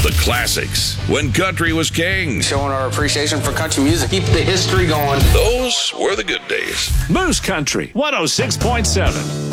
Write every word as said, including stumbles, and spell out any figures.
the classics, when country was king. Showing our appreciation for country music. Keep the history going. Those were the good days. Moose Country, one oh six point seven.